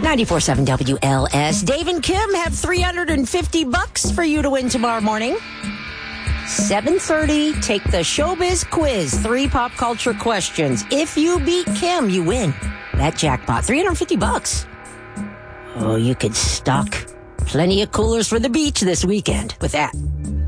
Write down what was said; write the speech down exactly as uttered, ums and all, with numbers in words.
ninety-four point seven W L S. Dave and Kim have three hundred fifty bucks for you to win tomorrow morning. seven thirty, take the Showbiz Quiz. Three pop culture questions. If you beat Kim, you win that jackpot. three hundred fifty bucks. Oh, you could stock plenty of coolers for the beach this weekend with that.